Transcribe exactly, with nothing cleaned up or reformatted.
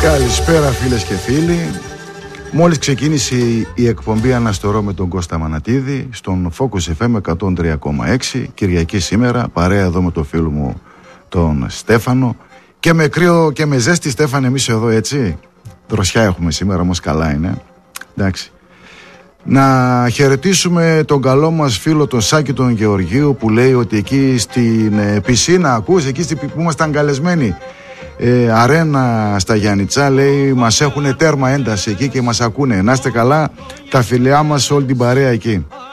Καλησπέρα φίλες και φίλοι. Μόλις ξεκίνησε η εκπομπή Αναστορώ με τον Κώστα Μανατίδη στον Focus εφ εμ εκατόν τρία κόμμα έξι, Κυριακή σήμερα, παρέα εδώ με το φίλο μου τον Στέφανο. Και με κρύο και με ζέστη, Στέφανε, εμείς εδώ, έτσι. Δροσιά έχουμε σήμερα, όμως καλά είναι. Εντάξει. Να χαιρετήσουμε τον καλό μας φίλο τον Σάκη τον Γεωργίου, που λέει ότι εκεί στην ε, πισίνα, ακούς, εκεί στην, που ήμασταν καλεσμένοι, ε, αρένα στα Γιάννητσά, λέει, μας έχουν τέρμα ένταση εκεί και μας ακούνε. Να είστε καλά, τα φιλιά μας, όλη την παρέα εκεί.